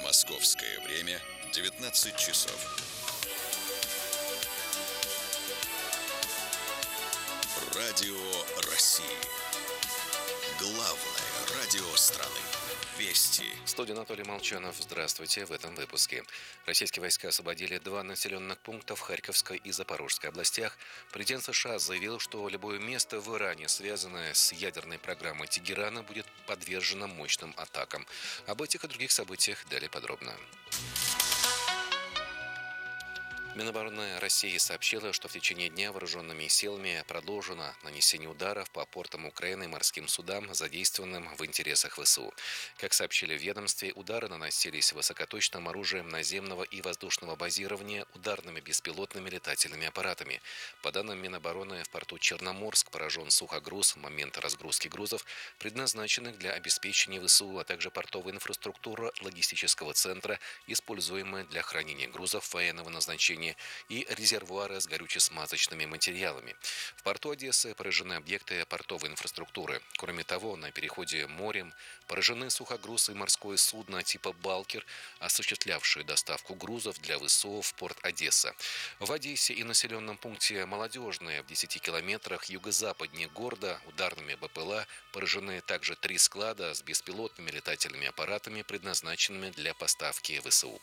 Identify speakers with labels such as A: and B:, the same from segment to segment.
A: Московское время 19 часов. Радио России. Главное радио страны. Вести.
B: В студии Анатолий Молчанов. Здравствуйте. В этом выпуске. Российские войска освободили 2 населенных пункта в Харьковской и Запорожской областях. Президент США заявил, что любое место в Иране, связанное с ядерной программой Тегерана, будет подвержено мощным атакам. Об этих и других событиях далее подробно. Минобороны России сообщила, что в течение дня вооруженными силами продолжено нанесение ударов по портам Украины и морским судам, задействованным в интересах ВСУ. Как сообщили в ведомстве, удары наносились высокоточным оружием наземного и воздушного базирования, ударными беспилотными летательными аппаратами. По данным Минобороны, в порту Черноморск поражен сухогруз в момент разгрузки грузов, предназначенных для обеспечения ВСУ, а также портовая инфраструктура логистического центра, используемая для хранения грузов военного назначения, и резервуары с горюче-смазочными материалами. В порту Одессы поражены объекты портовой инфраструктуры. Кроме того, на переходе морем поражены сухогруз и морское судно типа «Балкер», осуществлявшие доставку грузов для ВСУ в порт Одесса. В Одессе и населенном пункте Молодежное в 10 километрах юго-западнее города ударными БПЛА поражены также 3 склада с беспилотными летательными аппаратами, предназначенными для поставки ВСУ.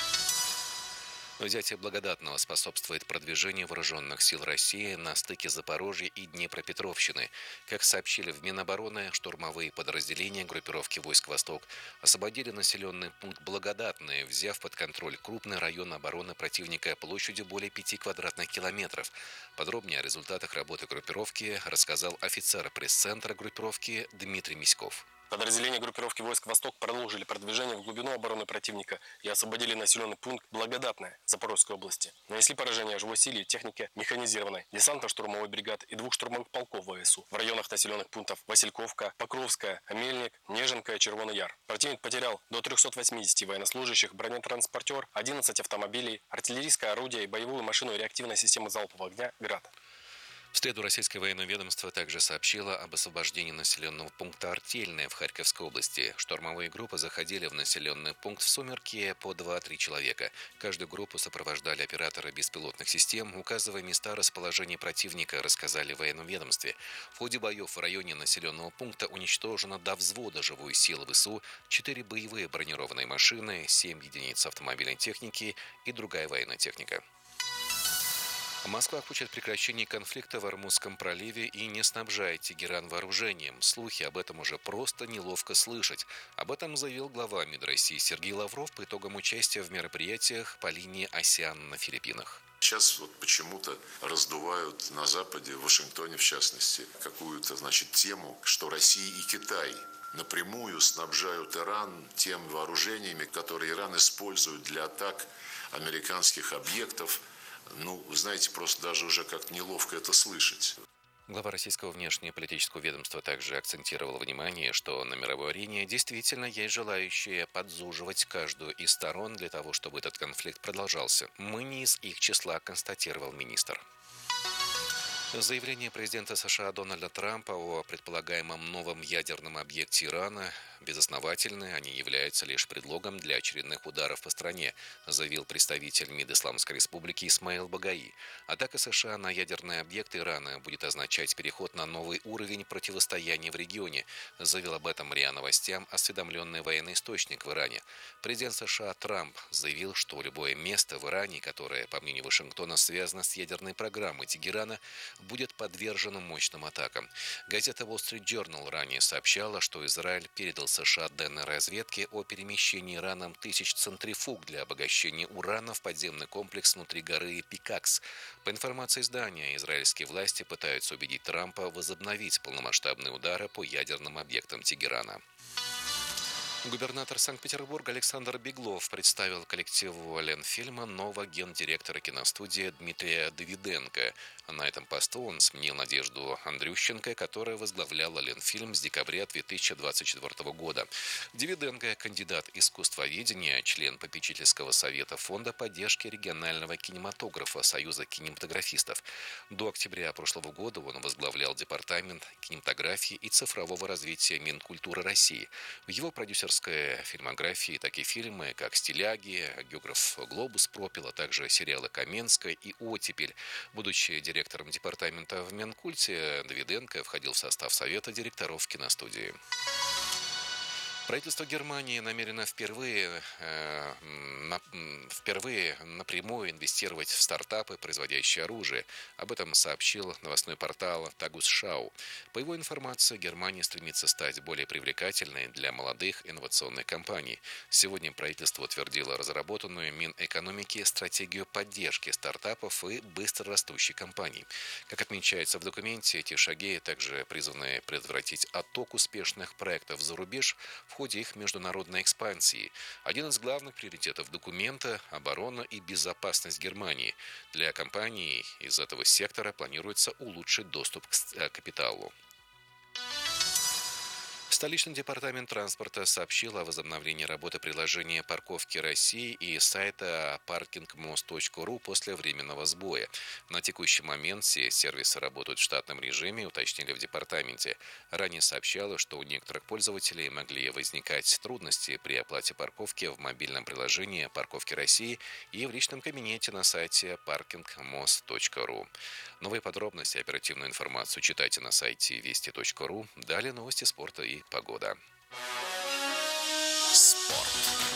B: Взятие Благодатного способствует продвижению вооруженных сил России на стыке Запорожья и Днепропетровщины. Как сообщили в Минобороны, штурмовые подразделения группировки войск «Восток» освободили населенный пункт Благодатное, взяв под контроль крупный район обороны противника площадью более 5 квадратных километров. Подробнее о результатах работы группировки рассказал офицер пресс-центра группировки Дмитрий Миськов.
C: Подразделения группировки войск «Восток» продолжили продвижение в глубину обороны противника и освободили населенный пункт Благодатное Запорожской области. Нанесли поражение живой силе, технике механизированной, десантно-штурмовой бригад и 2 штурмовых полков ВСУ в районах населенных пунктов Васильковка, Покровская, Мельник, Неженка и Червоный Яр. Противник потерял до 380 военнослужащих, бронетранспортер, 11 автомобилей, артиллерийское орудие и боевую машину реактивной системы залпового огня «Град».
B: В среду российское военное ведомство также сообщило об освобождении населенного пункта Артельное в Харьковской области. Штурмовые группы заходили в населенный пункт в сумерки по 2-3 человека. Каждую группу сопровождали операторы беспилотных систем, указывая места расположения противника, рассказали в военном ведомстве. В ходе боев в районе населенного пункта уничтожено до взвода живой силы ВСУ, 4 боевые бронированные машины, 7 единиц автомобильной техники и другая военная техника. Москва хочет прекращения конфликта в Ормузском проливе и не снабжает Тегеран вооружением. Слухи об этом уже просто неловко слышать. Об этом заявил глава МИД России Сергей Лавров по итогам участия в мероприятиях по линии АСЕАН на Филиппинах.
D: Сейчас почему-то раздувают на Западе, в Вашингтоне в частности, какую-то, тему, что Россия и Китай напрямую снабжают Иран тем вооружениями, которые Иран использует для атак американских объектов. Вы знаете, просто даже уже как-то неловко это слышать.
B: Глава российского внешнеполитического ведомства также акцентировал внимание, что на мировой арене действительно есть желающие подзуживать каждую из сторон для того, чтобы этот конфликт продолжался. Мы не из их числа, констатировал министр. Заявление президента США Дональда Трампа о предполагаемом новом ядерном объекте Ирана безосновательны, они являются лишь предлогом для очередных ударов по стране, заявил представитель МИД Исламской Республики Исмаил Багаи. Атака США на ядерные объекты Ирана будет означать переход на новый уровень противостояния в регионе, заявил об этом РИА Новостям осведомленный военный источник в Иране. Президент США Трамп заявил, что любое место в Иране, которое, по мнению Вашингтона, связано с ядерной программой Тегерана, будет подвержено мощным атакам. Газета Wall Street Journal ранее сообщала, что Израиль передал США данные разведки о перемещении Ираном тысяч центрифуг для обогащения урана в подземный комплекс внутри горы Пикакс. По информации издания, израильские власти пытаются убедить Трампа возобновить полномасштабные удары по ядерным объектам Тегерана. Губернатор Санкт-Петербурга Александр Беглов представил коллективу Ленфильма нового гендиректора киностудии Дмитрия Давиденко. На этом посту он сменил Надежду Андрющенко, которая возглавляла Ленфильм с декабря 2024 года. Давиденко – кандидат искусствоведения, член попечительского совета Фонда поддержки регионального кинематографа Союза кинематографистов. До октября прошлого года он возглавлял департамент кинематографии и цифрового развития Минкультуры России. В его продюсерском актерской фильмографии такие фильмы, как «Стиляги», «Географ Глобус пропил», а также сериалы «Каменская» и «Оттепель». Будучи директором департамента в Минкульте, Давиденко входил в состав Совета директоров киностудии. Правительство Германии намерено впервые напрямую инвестировать в стартапы, производящие оружие. Об этом сообщил новостной портал Tagesschau. По его информации, Германия стремится стать более привлекательной для молодых инновационных компаний. Сегодня правительство утвердило разработанную Минэкономики стратегию поддержки стартапов и быстрорастущих компаний. Как отмечается в документе, эти шаги также призваны предотвратить отток успешных проектов за рубеж в ходе их международной экспансии. Один из главных приоритетов документа – оборона и безопасность Германии. Для компаний из этого сектора планируется улучшить доступ к капиталу. Столичный департамент транспорта сообщил о возобновлении работы приложения «Парковки России» и сайта parkingmos.ru после временного сбоя. На текущий момент все сервисы работают в штатном режиме, уточнили в департаменте. Ранее сообщалось, что у некоторых пользователей могли возникать трудности при оплате парковки в мобильном приложении «Парковки России» и в личном кабинете на сайте parkingmos.ru. Новые подробности и оперативную информацию читайте на сайте вести.ру. Далее новости спорта и погода.
A: Спорт.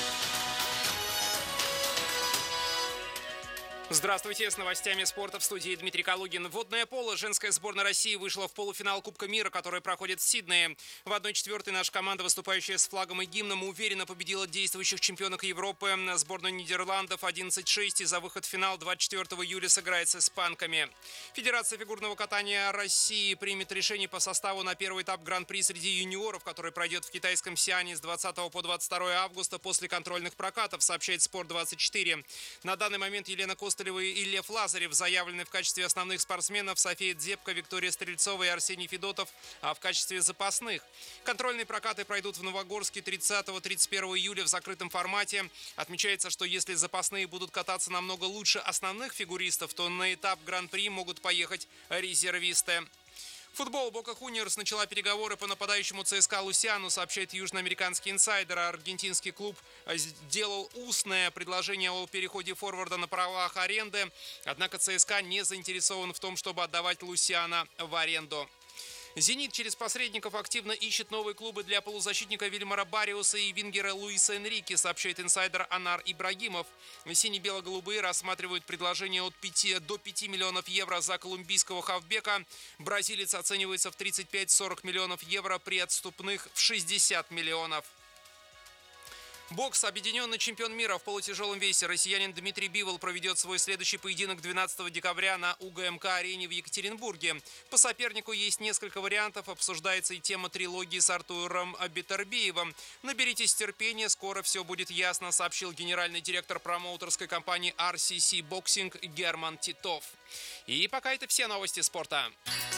E: Здравствуйте, с новостями спорта в студии Дмитрий Калугин. Водное поло. Женская сборная России вышла в полуфинал Кубка мира, который проходит в Сиднее. В 1/4 наша команда, выступающая с флагом и гимном, уверенно победила действующих чемпионок Европы. Сборную Нидерландов 11-6 и за выход в финал 24 июля сыграет с испанками. Федерация фигурного катания России примет решение по составу на первый этап Гран-при среди юниоров, который пройдет в китайском Сиане с 20 по 22 августа после контрольных прокатов, сообщает Спорт24. На данный момент Елена Костылева и Лев Лазарев заявлены в качестве основных спортсменов, София Дзепко, Виктория Стрельцова и Арсений Федотов в качестве запасных. Контрольные прокаты пройдут в Новогорске 30-31 июля в закрытом формате. Отмечается, что если запасные будут кататься намного лучше основных фигуристов, то на этап Гран-при могут поехать резервисты. Футбол. Бока Хуниорс начала переговоры по нападающему ЦСКА Лусиану, сообщает южноамериканский инсайдер. Аргентинский клуб сделал устное предложение о переходе форварда на правах аренды. Однако ЦСКА не заинтересован в том, чтобы отдавать Лусиана в аренду. «Зенит» через посредников активно ищет новые клубы для полузащитника Вильмара Барриуса и вингера Луиса Энрике, сообщает инсайдер Анар Ибрагимов. Сине-бело-голубые рассматривают предложение от 5 до 5 миллионов евро за колумбийского хавбека. Бразилец оценивается в 35-40 миллионов евро при отступных в 60 миллионов. Бокс. Объединенный чемпион мира в полутяжелом весе россиянин Дмитрий Бивол проведет свой следующий поединок 12 декабря на УГМК-арене в Екатеринбурге. По сопернику есть несколько вариантов. Обсуждается и тема трилогии с Артуром Бетербиевым. Наберитесь терпения, скоро все будет ясно, сообщил генеральный директор промоутерской компании RCC Boxing Герман Титов. И пока это все новости спорта.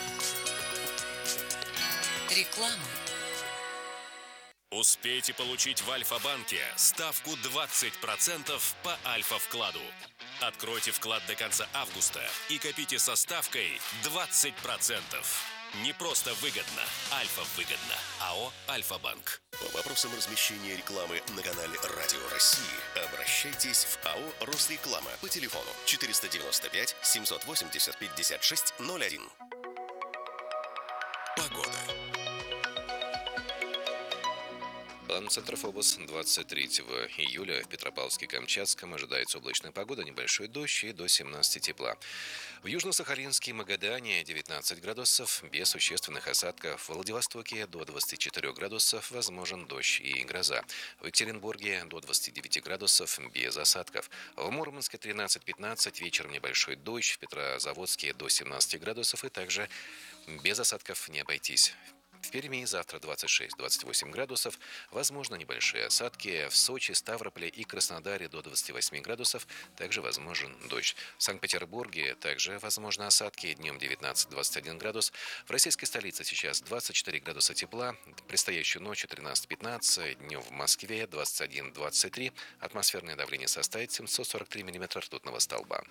F: Реклама.
G: Успейте получить в Альфа-банке ставку 20% по Альфа-вкладу. Откройте вклад до конца августа и копите со ставкой 20%. Не просто выгодно, Альфа-выгодно. АО «Альфа-банк».
A: По вопросам размещения рекламы на канале «Радио России» обращайтесь в АО «Росреклама» по телефону 495 780 56 01. Погода.
B: План Центрофобос 23 июля в Петропавловске-Камчатском ожидается облачная погода, небольшой дождь и до 17 тепла. В Южно-Сахалинске и Магадане 19 градусов, без существенных осадков. В Владивостоке до 24 градусов, возможен дождь и гроза. В Екатеринбурге до 29 градусов, без осадков. В Мурманске 13-15, вечером небольшой дождь. В Петрозаводске до 17 градусов и также без осадков не обойтись. В Перми завтра 26-28 градусов, возможно небольшие осадки. В Сочи, Ставрополе и Краснодаре до 28 градусов, также возможен дождь. В Санкт-Петербурге также возможны осадки, днем 19-21 градус. В российской столице сейчас 24 градуса тепла, предстоящую ночью 13-15, днем в Москве 21-23, атмосферное давление составит 743 мм ртутного столба.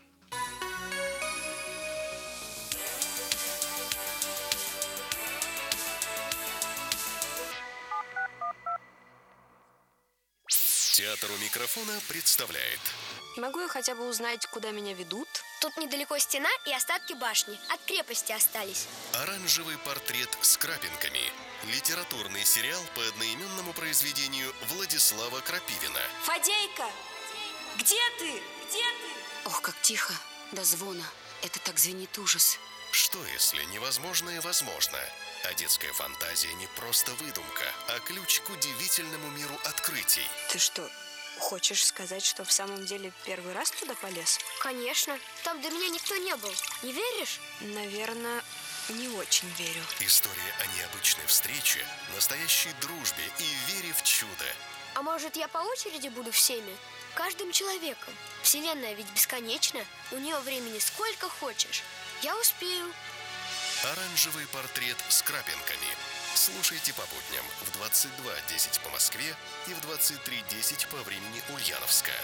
A: Театр у микрофона представляет.
F: Могу я хотя бы узнать, куда меня ведут?
H: Тут недалеко стена и остатки башни. От крепости остались.
A: Оранжевый портрет с крапинками. Литературный сериал по одноименному произведению Владислава Крапивина.
F: Фадейка! Где ты? Где ты? Ох, как тихо, до звона. Это так звенит ужас.
A: Что, если невозможное возможно? А детская фантазия не просто выдумка, а ключ к удивительному миру открытий.
F: Ты что, хочешь сказать, что в самом деле первый раз туда полез?
H: Конечно. Там до меня никто не был. Не веришь?
F: Наверное, не очень верю.
A: История о необычной встрече, настоящей дружбе и вере в чудо.
H: А может, я по очереди буду всеми? Каждым человеком. Вселенная ведь бесконечна. У нее времени сколько хочешь. Я успею.
A: Оранжевый портрет с крапинками. Слушайте по будням в 22:10 по Москве и в 23:10 по времени Ульяновска.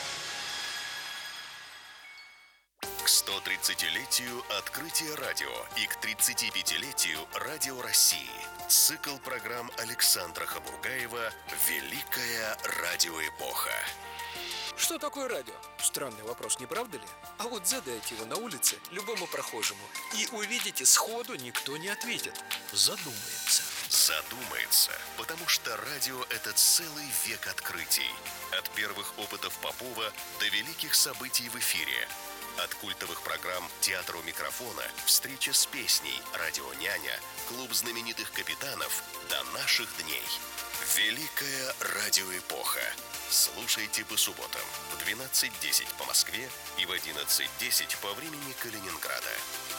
A: К 130-летию открытия радио и к 35-летию Радио России. Цикл программ Александра Хабургаева «Великая радиоэпоха».
I: Что такое радио? Странный вопрос, не правда ли? А вот задайте его на улице любому прохожему, и увидите, сходу никто не ответит. Задумается.
A: Задумается, потому что радио – это целый век открытий. От первых опытов Попова до великих событий в эфире. От культовых программ «Театр у микрофона», «Встреча с песней», «Радио Няня», «Клуб знаменитых капитанов» до наших дней. Великая радиоэпоха. Слушайте по субботам в 12:10 по Москве и в 11:10 по времени Калининграда.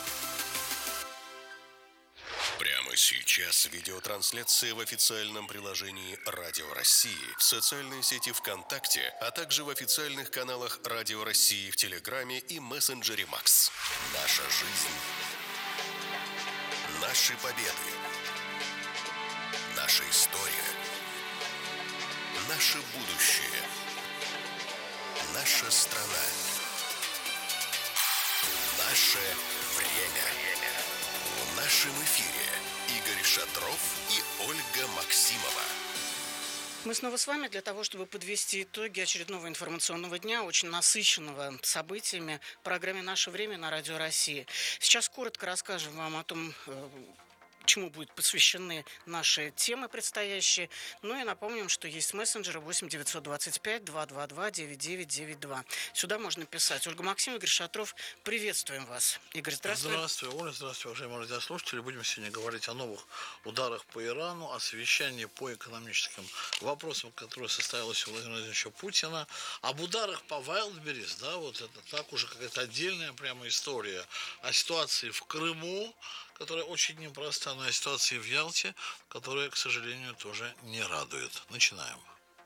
A: Прямо сейчас видеотрансляция в официальном приложении Радио России, в социальной сети ВКонтакте, а также в официальных каналах Радио России в Телеграме и мессенджере Макс. Наша жизнь. Наши победы. Наша история. Наше будущее. Наша страна. Наше время. В нашем эфире Игорь Шатров и Ольга Максимова.
J: Мы снова с вами для того, чтобы подвести итоги очередного информационного дня, очень насыщенного событиями в программе «Наше время» на Радио России. Сейчас коротко расскажем вам о том, чему будут посвящены наши темы предстоящие. Ну и напомним, что есть мессенджеры 8 925 222 9992. Сюда можно писать. Ольга Максимова, Игорь Шатров, приветствуем вас. Игорь, здравствуй.
K: Здравствуй, Оля, здравствуй, уважаемые радиослушатели. Будем сегодня говорить о новых ударах по Ирану, о совещании по экономическим вопросам, которое состоялось у Владимира Владимировича Путина, об ударах по Вайлдберрис, да, вот это так уже какая-то отдельная прямо история, о ситуации в Крыму, которая очень непроста, но и ситуации в Ялте, которая, к сожалению, тоже не радует. Начинаем.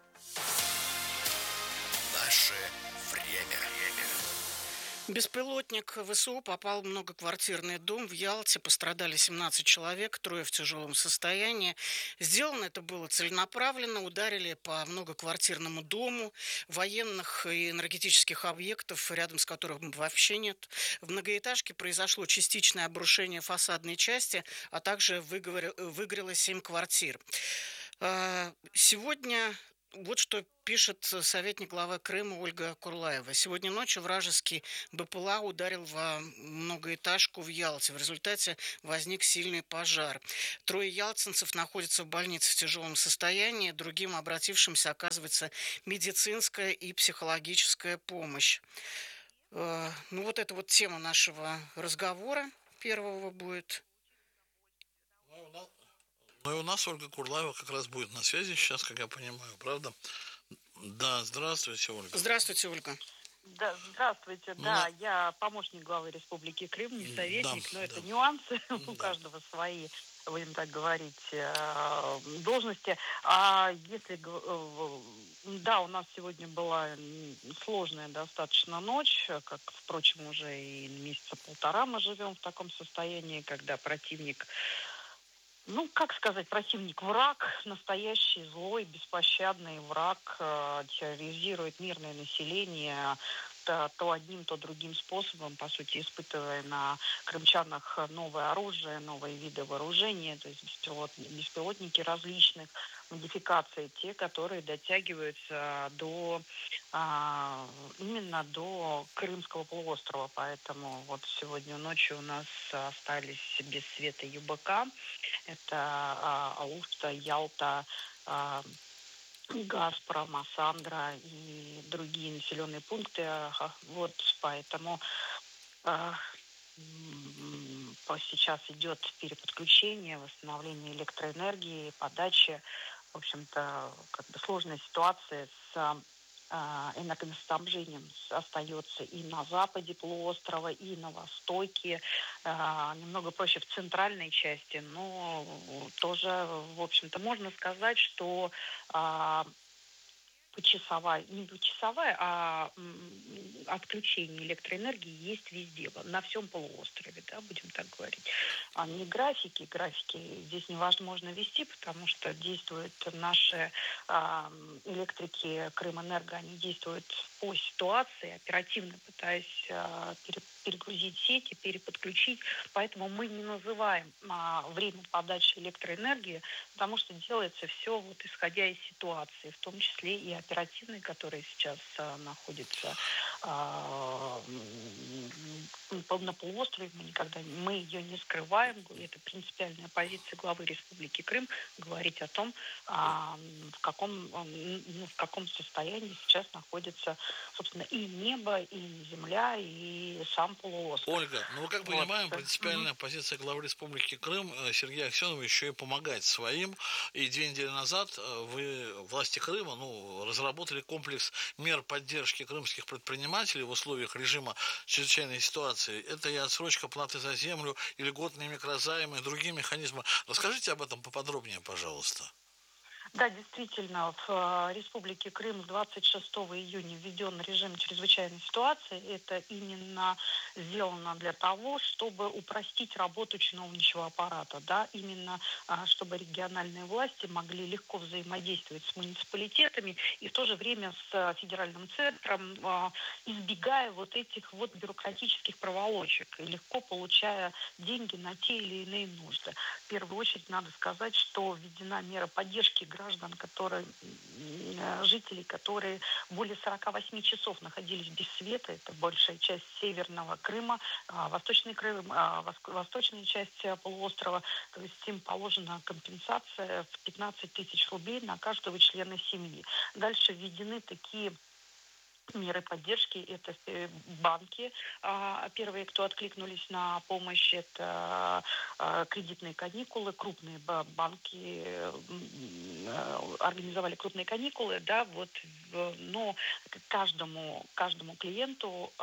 A: Наше время.
J: Беспилотник ВСУ попал в многоквартирный дом в Ялте. Пострадали 17 человек, 3 в тяжелом состоянии. Сделано это было целенаправленно. Ударили по многоквартирному дому, военных и энергетических объектов, рядом с которым вообще нет. В многоэтажке произошло частичное обрушение фасадной части, а также выгорело 7 квартир. Сегодня... Вот что пишет советник главы Крыма Ольга Курлаева. Сегодня ночью вражеский БПЛА ударил во многоэтажку в Ялте. В результате возник сильный пожар. 3 ялтинцев находятся в больнице в тяжелом состоянии. Другим обратившимся оказывается медицинская и психологическая помощь. Ну вот это вот тема нашего разговора первого будет.
K: Ну и у нас Ольга Курлаева как раз будет на связи сейчас, как я понимаю, правда? Да, здравствуйте, Ольга.
J: Здравствуйте, Ольга.
L: Да, здравствуйте. Да, я помощник главы Республики Крым, не советник, но это нюансы, у каждого свои, будем так говорить, должности. А если... Да, у нас сегодня была сложная достаточно ночь, как, впрочем, уже и месяца 1,5 мы живем в таком состоянии, когда противник... Ну, как сказать, противник враг, настоящий злой, беспощадный враг, терроризирует мирное население, то одним, то другим способом, по сути, испытывая на крымчанах новое оружие, новые виды вооружения, то есть беспилотники различных модификаций, те, которые дотягиваются именно до Крымского полуострова. Поэтому вот сегодня ночью у нас остались без света ЮБК. Это Алушта, Ялта, Газпром, Массандра и другие населенные пункты. Вот поэтому сейчас идет переподключение, восстановление электроэнергии, подачи. В общем-то, сложная ситуация с энергоснабжением остается и на западе полуострова, и на востоке. Немного проще в центральной части, но тоже, в общем-то, можно сказать, что не почасовая, а отключение электроэнергии есть везде, на всем полуострове, да, будем так говорить. А не графики здесь невозможно вести, потому что действуют наши электрики Крымэнерго, они действуют по ситуации, оперативно пытаясь перегрузить сети, переподключить. Поэтому мы не называем время подачи электроэнергии, потому что делается все вот исходя из ситуации, в том числе и оперативной, которая сейчас находится на полуострове. Мы ее не скрываем. Это принципиальная позиция главы Республики Крым говорить о том, в каком состоянии сейчас находится, собственно, и небо, и земля, и сам полуостров.
K: Ольга, ну, как понимаем, принципиальная позиция главы Республики Крым Сергея Аксенова еще и помогать своим. И 2 недели назад власти Крыма, разработали комплекс мер поддержки крымских предпринимателей в условиях режима чрезвычайной ситуации. Это и отсрочка платы за землю, и льготные микрозаймы, и другие механизмы. Расскажите об этом поподробнее, пожалуйста.
L: Да, действительно, в Республике Крым с 26 июня введен режим чрезвычайной ситуации. Это именно сделано для того, чтобы упростить работу чиновничьего аппарата, да, именно чтобы региональные власти могли легко взаимодействовать с муниципалитетами и в то же время с федеральным центром, избегая вот этих вот бюрократических проволочек и легко получая деньги на те или иные нужды. В первую очередь надо сказать, что введена мера поддержки граждан, жителей, которые более 48 часов находились без света. Это большая часть Северного Крыма, Восточный Крым, восточная часть полуострова. То есть им положена компенсация в 15 тысяч рублей на каждого члена семьи. Дальше введены такие меры поддержки, это банки. Первые, кто откликнулись на помощь, это кредитные каникулы, крупные банки организовали крупные каникулы, да, вот, но каждому клиенту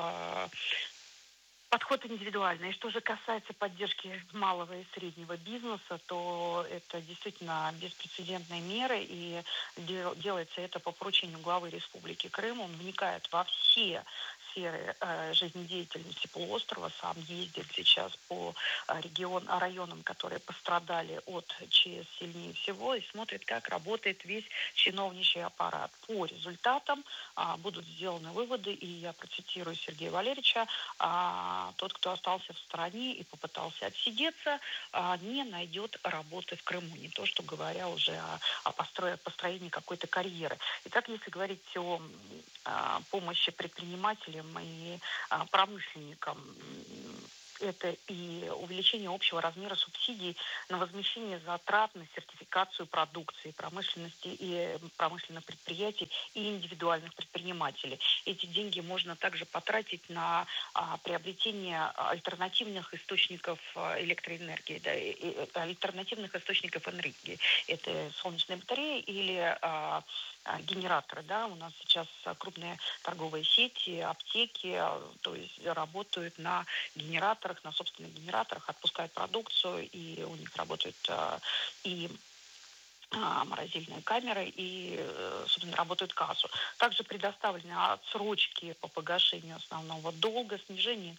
L: подход индивидуальный. И что же касается поддержки малого и среднего бизнеса, то это действительно беспрецедентные меры, и делается это по поручению главы Республики Крым. Он вникает во все сферы жизнедеятельности полуострова, сам ездит сейчас по районам, которые пострадали от ЧС сильнее всего, и смотрит, как работает весь чиновничий аппарат. По результатам будут сделаны выводы, и я процитирую Сергея Валерьевича: тот, кто остался в стороне и попытался отсидеться, не найдет работы в Крыму. Не то, что говоря уже о построении какой-то карьеры. Итак, если говорить о помощи предпринимателям и промышленникам, это и увеличение общего размера субсидий на возмещение затрат на сертификацию продукции промышленности и промышленных предприятий и индивидуальных предпринимателей. Эти деньги можно также потратить на приобретение альтернативных источников электроэнергии, да, альтернативных источников энергии. Это солнечные батареи или генераторы, да, у нас сейчас крупные торговые сети, аптеки, то есть работают на генераторах, на собственных генераторах, отпускают продукцию, и у них работают и морозильные камеры, и, собственно, работают кассу. Также предоставлены отсрочки по погашению основного долга, снижение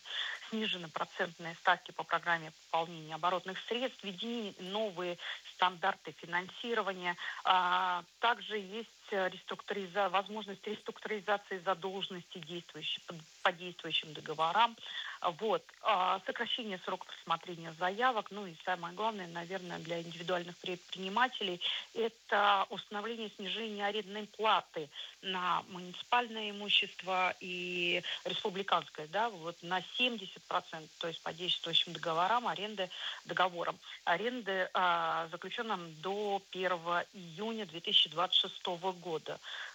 L: снижены процентные ставки по программе пополнения оборотных средств, введены новые стандарты финансирования. Также есть возможность реструктуризации задолженности по действующим договорам. Сокращение сроков рассмотрения заявок. И самое главное, наверное, для индивидуальных предпринимателей – это установление снижения арендной платы на муниципальное имущество и республиканское, на 70%, то есть по действующим договорам аренды, заключенным до 1 июня 2026 года.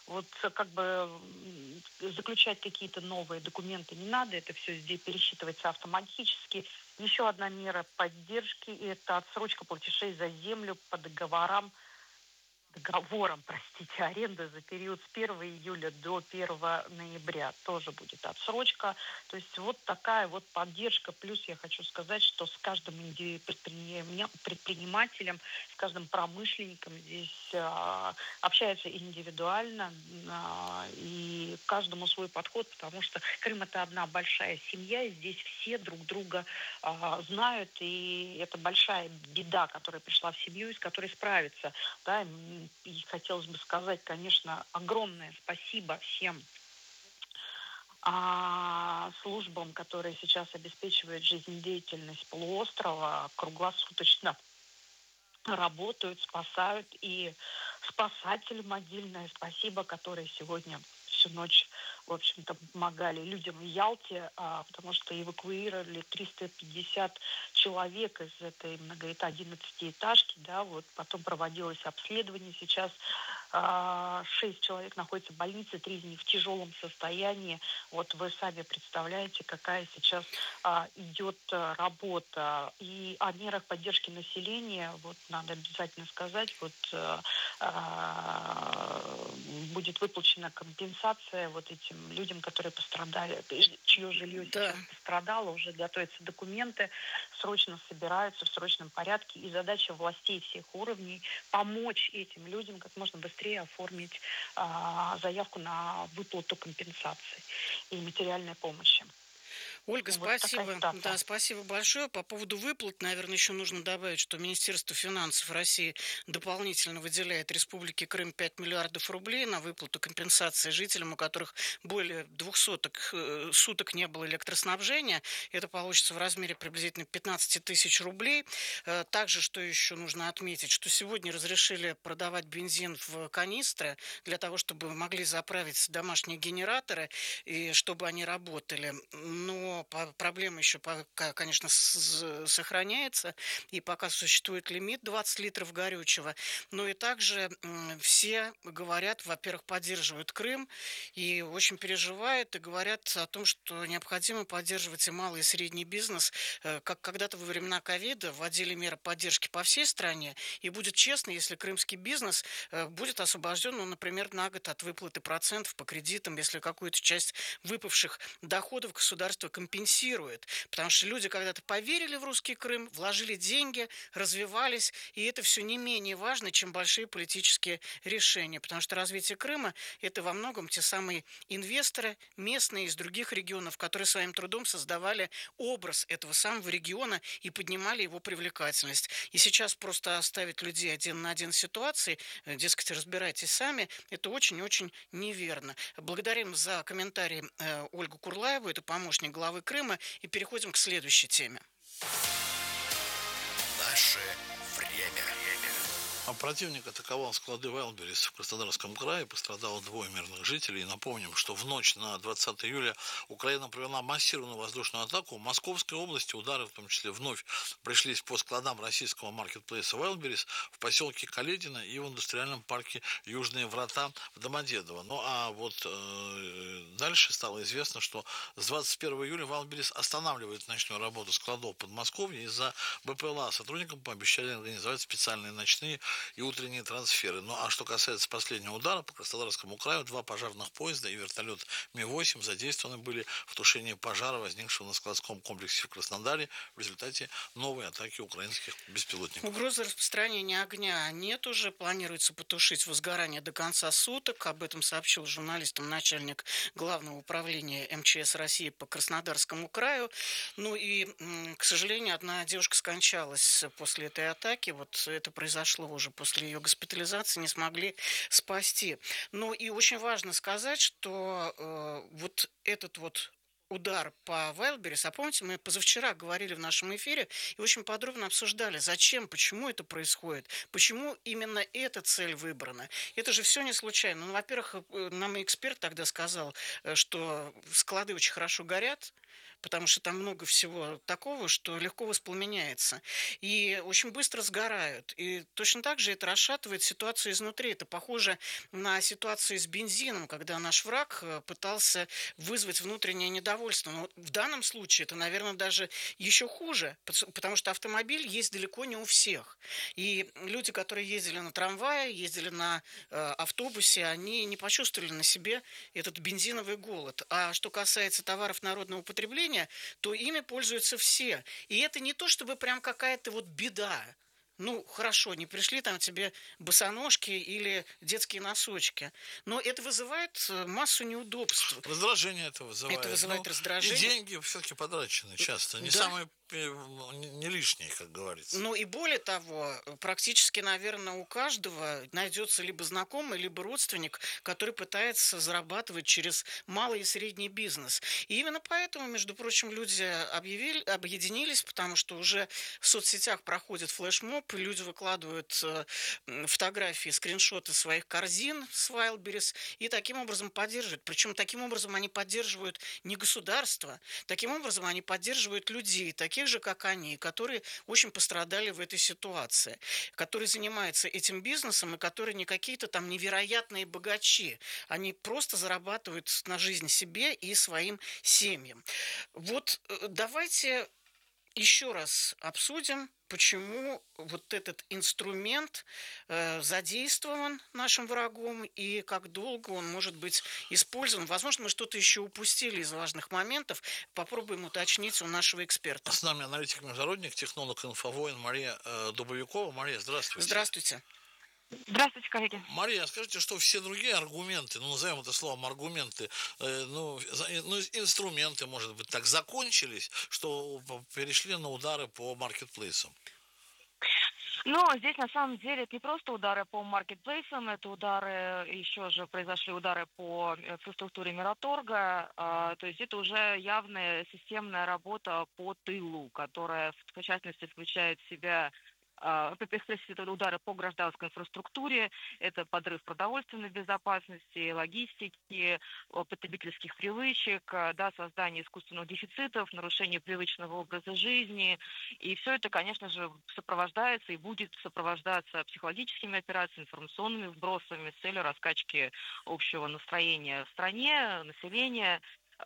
L: Заключать какие-то новые документы не надо, это все здесь пересчитывается автоматически. Еще одна мера поддержки – это отсрочка платежей за землю по договорам аренды за период с 1 июля до 1 ноября. Тоже будет отсрочка. То есть такая поддержка. Плюс я хочу сказать, что с каждым предпринимателем, с каждым промышленником здесь общаются индивидуально, и каждому свой подход, потому что Крым – это одна большая семья, и здесь все друг друга знают, и это большая беда, которая пришла в семью, и с которой справиться. И хотелось бы сказать, конечно, огромное спасибо всем службам, которые сейчас обеспечивают жизнедеятельность полуострова, круглосуточно работают, спасают. И спасателям отдельное спасибо, которые сегодня всю ночь, в общем-то, помогали людям в Ялте, потому что эвакуировали 350 человек из этой 11-этажки, потом проводилось обследование, сейчас 6 человек находятся в больнице, 3 из них в тяжелом состоянии. Вы сами представляете, какая сейчас идет работа. И о мерах поддержки населения, надо обязательно сказать, будет выплачена компенсация этим людям, которые пострадали, чье жилье сейчас пострадало, уже готовятся документы, срочно собираются в срочном порядке. И задача властей всех уровней помочь этим людям как можно быстрее оформить заявку на выплату компенсации и материальной помощи.
J: Ольга, спасибо. Спасибо большое. По поводу выплат, наверное, еще нужно добавить, что Министерство финансов России дополнительно выделяет Республике Крым 5 миллиардов рублей на выплату компенсации жителям, у которых более 200 суток не было электроснабжения. Это получится в размере приблизительно 15 тысяч рублей. Также, что еще нужно отметить, что сегодня разрешили продавать бензин в канистры для того, чтобы могли заправить домашние генераторы и чтобы они работали. Но проблема еще пока, конечно, сохраняется, и пока существует лимит 20 литров горючего. Но и также все говорят, во-первых, поддерживают Крым и очень переживают, и говорят о том, что необходимо поддерживать и малый, и средний бизнес. Как когда-то во времена ковида вводили меры поддержки по всей стране, и будет честно, если крымский бизнес будет освобожден, например, на год от выплаты процентов по кредитам, если какую-то часть выпавших доходов государство компенсирует. Потому что люди когда-то поверили в русский Крым, вложили деньги, развивались, и это все не менее важно, чем большие политические решения. Потому что развитие Крыма – это во многом те самые инвесторы, местные из других регионов, которые своим трудом создавали образ этого самого региона и поднимали его привлекательность. И сейчас просто оставить людей один на один в ситуации, дескать, разбирайтесь сами, это очень-очень неверно. Благодарим за комментарий Ольгу Курлаеву, это помощник главы Крыма, и переходим к следующей теме.
A: Наше время.
K: Противник атаковал склады Wildberries в Краснодарском крае, пострадало 2 мирных жителей. И напомним, что в ночь на 20 июля Украина провела массированную воздушную атаку. В Московской области удары, в том числе, вновь пришлись по складам российского маркетплейса Wildberries в поселке Каледино и в индустриальном парке Южные Врата в Домодедово. Дальше стало известно, что с 21 июля Wildberries останавливает ночную работу складов Подмосковья из-за БПЛА. Сотрудникам пообещали организовать специальные ночные и утренние трансферы. Ну, а что касается последнего удара по Краснодарскому краю, 2 пожарных поезда и вертолет Ми-8 задействованы были в тушении пожара, возникшего на складском комплексе в Краснодаре в результате новой атаки украинских беспилотников.
J: Угрозы распространения огня нет уже. Планируется потушить возгорание до конца суток. Об этом сообщил журналистам начальник Главного управления МЧС России по Краснодарскому краю. Ну и, к сожалению, одна девушка скончалась после этой атаки. Вот это произошло уже после ее госпитализации. Не смогли спасти. Ну и очень важно сказать, что вот этот вот удар по Wildberries. А помните, мы позавчера говорили в нашем эфире и очень подробно обсуждали, зачем, почему это происходит, почему именно эта цель выбрана. Это же все не случайно. Ну, во-первых, нам и эксперт тогда сказал, что склады очень хорошо горят, потому что там много всего такого, что легко воспламеняется. И очень быстро сгорают. И точно так же это расшатывает ситуацию изнутри. Это похоже на ситуацию с бензином, когда наш враг пытался вызвать внутреннее недовольство. Но в данном случае это, наверное, даже еще хуже, потому что автомобиль есть далеко не у всех. И люди, которые ездили на трамвае, ездили на автобусе, они не почувствовали на себе этот бензиновый голод. А что касается товаров народного потребления, то ими пользуются все. И это не то, чтобы прям какая-то вот беда. Ну, хорошо, не пришли там тебе босоножки или детские носочки. Но это вызывает массу неудобств.
K: Раздражение это вызывает.
J: Это вызывает раздражение.
K: И деньги все-таки потрачены часто. Не самые не лишние, как говорится.
J: Ну и более того, практически, наверное, у каждого найдется либо знакомый, либо родственник, который пытается зарабатывать через малый и средний бизнес. И именно поэтому, между прочим, люди объединились, потому что уже в соцсетях проходит флешмоб, и люди выкладывают фотографии, скриншоты своих корзин с Wildberries и таким образом поддерживают. Причем таким образом они поддерживают не государство, таким образом они поддерживают людей, таких же, как они, которые очень пострадали в этой ситуации, которые занимаются этим бизнесом и которые не какие-то там невероятные богачи. Они просто зарабатывают на жизнь себе и своим семьям. Вот давайте еще раз обсудим, почему вот этот инструмент задействован нашим врагом и как долго он может быть использован. Возможно, мы что-то еще упустили из важных моментов. Попробуем уточнить у нашего эксперта.
K: С нами аналитик-международник, технолог «Инфовоин» Мария Дубовикова. Мария, здравствуйте.
J: Здравствуйте.
L: Здравствуйте, коллеги.
K: Мария, скажите, что все другие аргументы, ну, назовем это словом аргументы, инструменты, может быть, так закончились, что перешли на удары по маркетплейсам?
L: Но здесь на самом деле это не просто удары по маркетплейсам, это удары, еще же произошли удары по инфраструктуре Мираторга, то есть это уже явная системная работа по тылу, которая в частности включает в себя это удары по гражданской инфраструктуре, это подрыв продовольственной безопасности, логистики, потребительских привычек, да, создание искусственных дефицитов, нарушение привычного образа жизни. И все это, конечно же, сопровождается и будет сопровождаться психологическими операциями, информационными вбросами с целью раскачки общего настроения в стране, населения,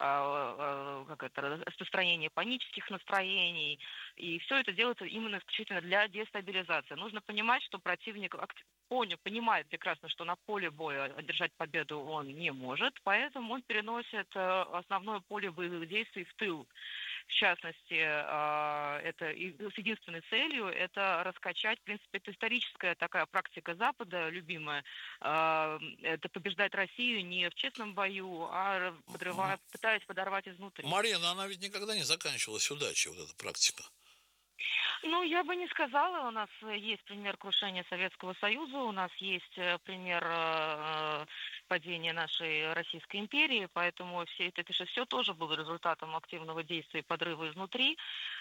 L: распространение панических настроений. И все это делается именно исключительно для дестабилизации. Нужно понимать, что противник понимает прекрасно, что на поле боя одержать победу он не может, поэтому он переносит основное поле боевых действий в тыл. В частности, это с единственной целью это раскачать, в принципе, это историческая такая практика Запада, любимая, это побеждать Россию не в честном бою, а пытаясь подорвать изнутри.
K: Мария, но она ведь никогда не заканчивалась удачей, вот эта практика.
L: Ну, я бы не сказала. У нас есть пример крушения Советского Союза, у нас есть пример падения нашей Российской империи, поэтому это же все тоже было результатом активного действия и подрыва изнутри.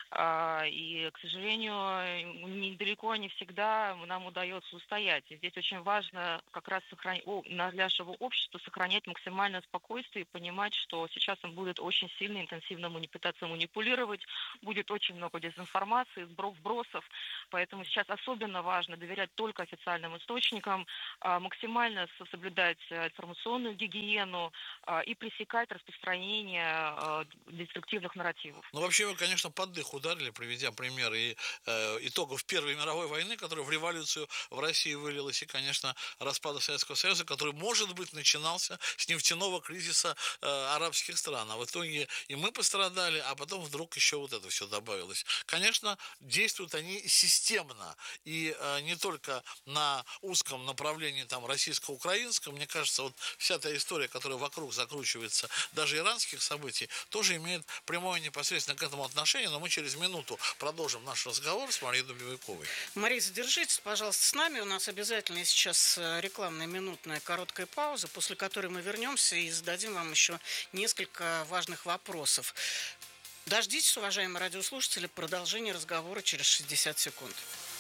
L: И, к сожалению, недалеко не всегда нам удается устоять. И здесь очень важно как раз для нашего общества сохранять максимальное спокойствие и понимать, что сейчас он будет очень сильно, интенсивно пытаться манипулировать, будет очень много дезинформации, вбросов. Поэтому сейчас особенно важно доверять только официальным источникам, максимально соблюдать информационную гигиену и пресекать распространение деструктивных нарративов.
K: Ну, вообще, вы, конечно, под дых ударили, приведя пример и итогов Первой мировой войны, которая в революцию в России вылилась, и, конечно, распада Советского Союза, который, может быть, начинался с нефтяного кризиса арабских стран. А в итоге и мы пострадали, а потом вдруг еще вот это все добавилось. Конечно, действуют они системно, и не только на узком направлении там российско-украинском. Мне кажется, вот вся та история, которая вокруг закручивается, даже иранских событий, тоже имеет прямое непосредственно к этому отношение, но мы через минуту продолжим наш разговор с Марией Дубовиковой.
J: Мария, задержитесь, пожалуйста, с нами. У нас обязательно сейчас рекламная минутная короткая пауза, после которой мы вернемся и зададим вам еще несколько важных вопросов. Дождитесь, уважаемые радиослушатели, продолжения разговора через 60 секунд.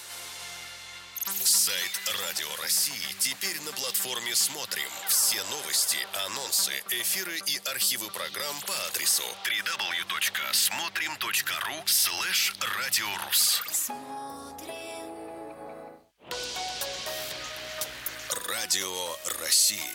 A: Сайт Радио России теперь на платформе «Смотрим». Все новости, анонсы, эфиры и архивы программ по адресу www.смотрим.ру/радиорус. Радио России.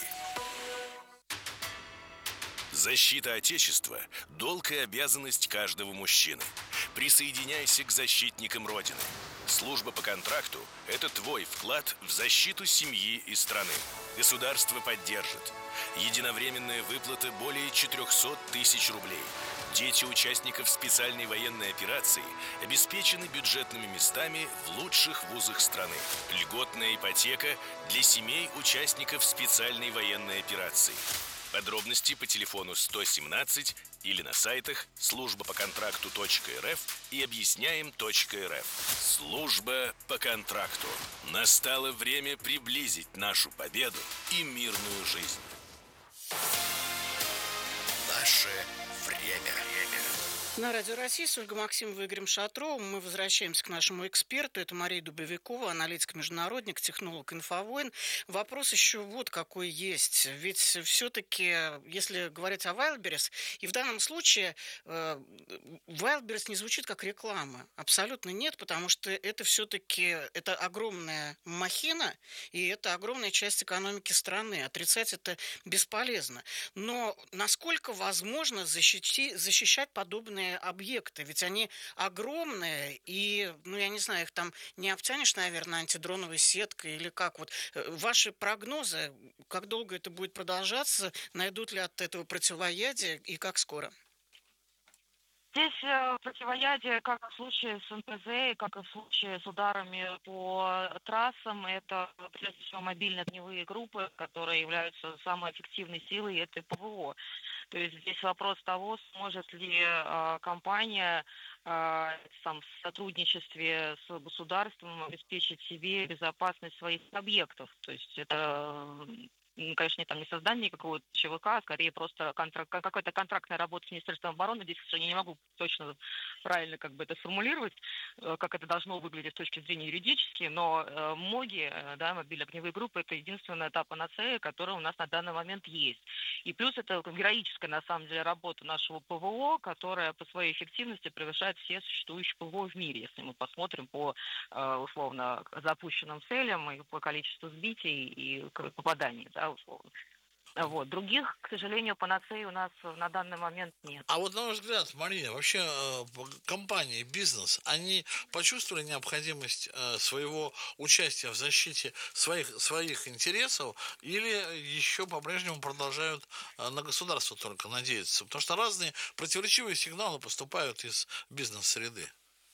G: Защита Отечества – долг и обязанность каждого мужчины. Присоединяйся к защитникам Родины. Служба по контракту – это твой вклад в защиту семьи и страны. Государство поддержит. Единовременная выплата более 400 тысяч рублей. Дети участников специальной военной операции обеспечены бюджетными местами в лучших вузах страны. Льготная ипотека для семей участников специальной военной операции. Подробности по телефону 117 или на сайтах службапоконтракту.рф и объясняем.рф. Служба по контракту. Настало время приблизить нашу победу и мирную жизнь.
A: Наше время.
J: На Радио России с Ольгой Максимовой и Игорем Шатровым мы возвращаемся к нашему эксперту. Это Мария Дубовикова, аналитик-международник, технолог «Инфовойн». Вопрос еще вот какой есть. Ведь все-таки, если говорить о Wildberries, и в данном случае Wildberries не звучит как реклама. Абсолютно нет, потому что это все-таки это огромная махина, и это огромная часть экономики страны. Отрицать это бесполезно. Но насколько возможно защищать подобные объекты, ведь они огромные, и, я не знаю, их там не обтянешь, наверное, антидроновой сеткой или как. Вот ваши прогнозы, как долго это будет продолжаться, найдут ли от этого противоядие и как скоро?
L: Здесь противоядие, как в случае с НПЗ, как и в случае с ударами по трассам, это прежде всего мобильные огневые группы, которые являются самой эффективной силой этой ПВО. То есть здесь вопрос того, сможет ли компания в сотрудничестве с государством обеспечить себе безопасность своих объектов. То есть это, конечно, не создание какого-то ЧВК, а скорее просто какая-то контрактная работа с Министерством обороны. Здесь, к сожалению, не могу точно правильно это сформулировать, как это должно выглядеть с точки зрения юридически, но МОГИ, мобильные огневые группы, это единственная та панацея, которая у нас на данный момент есть. И плюс это героическая, на самом деле, работа нашего ПВО, которая по своей эффективности превышает все существующие ПВО в мире, если мы посмотрим по, условно, запущенным целям и по количеству сбитий и попаданий, условно. Вот. Других, к сожалению, панацеи у нас на данный момент нет.
K: А вот на ваш взгляд, Мария, вообще компании, бизнес, они почувствовали необходимость своего участия в защите своих интересов или еще по-прежнему продолжают на государство только надеяться? Потому что разные противоречивые сигналы поступают из бизнес-среды.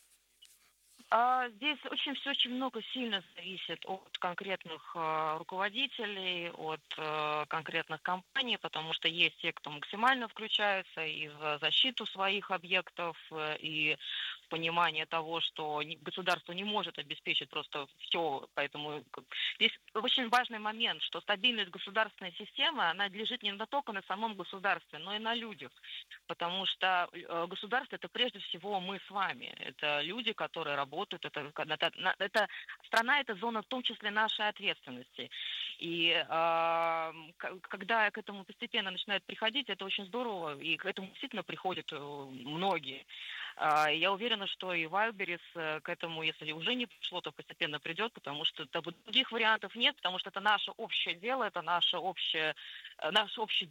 L: Здесь все очень много сильно зависит от конкретных руководителей, от конкретных компаний, потому что есть те, кто максимально включается и в защиту своих объектов, и в понимание того, что государство не может обеспечить просто все. Поэтому здесь очень важный момент, что стабильность государственной системы, она лежит не только на самом государстве, но и на людях. Потому что государство – это прежде всего мы с вами. Это люди, которые работают
M: работают. Это страна, это зона в том числе нашей ответственности. И когда к этому постепенно начинают приходить, это очень здорово, и к этому действительно приходят многие. Я уверена, что и Вайлдберрис к этому, если уже не пришло, то постепенно придет, потому что других вариантов нет, потому что это наше общее дело, это наш общий